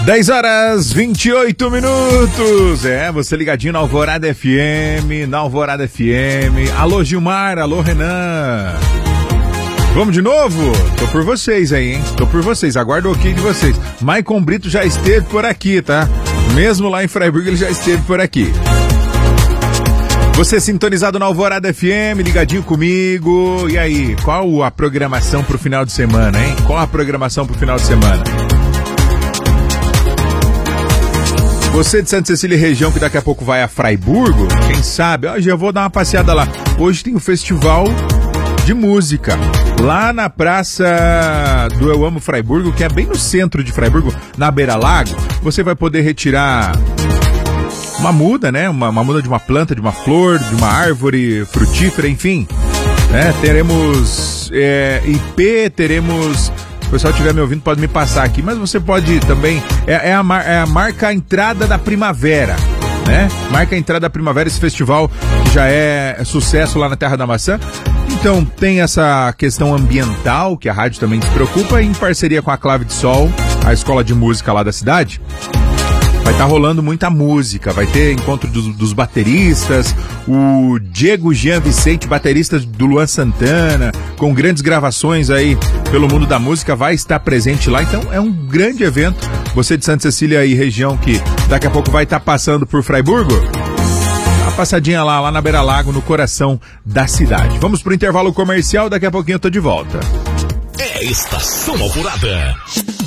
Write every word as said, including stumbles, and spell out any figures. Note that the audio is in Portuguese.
dez horas, vinte e oito minutos. É, você ligadinho na Alvorada F M, na Alvorada F M. Alô, Gilmar, alô, Renan. Vamos de novo? Tô por vocês aí, hein? Tô por vocês, aguardo o ok de vocês. Maicon Brito já esteve por aqui, tá? Mesmo lá em Freiburg, ele já esteve por aqui. Você sintonizado na Alvorada F M, ligadinho comigo. E aí, qual a programação pro final de semana, hein? Qual a programação pro final de semana? Você de Santa Cecília e região que daqui a pouco vai a Fraiburgo, quem sabe, ó, já vou dar uma passeada lá. Hoje tem o festival de música, lá na praça do Eu Amo Fraiburgo, que é bem no centro de Fraiburgo, na Beira Lago. Você vai poder retirar uma muda, né? Uma, uma muda de uma planta, de uma flor, de uma árvore frutífera, enfim. Né? Teremos é, I P, teremos... Se o pessoal estiver me ouvindo, pode me passar aqui, mas você pode também... É, é, a, mar, é a marca a entrada da primavera, né? Marca a entrada da primavera, esse festival que já é sucesso lá na Terra da Maçã. Então, tem essa questão ambiental, que a rádio também se preocupa, em parceria com a Clave de Sol, a escola de música lá da cidade. Vai estar tá rolando muita música, vai ter encontro dos, dos bateristas, o Diego Jean Vicente, baterista do Luan Santana, com grandes gravações aí pelo mundo da música, vai estar presente lá. Então é um grande evento. Você de Santa Cecília e região que daqui a pouco vai estar tá passando por Fraiburgo, uma passadinha lá, lá na Beira Lago, no coração da cidade. Vamos pro intervalo comercial, daqui a pouquinho eu tô de volta. É Estação Alvorada.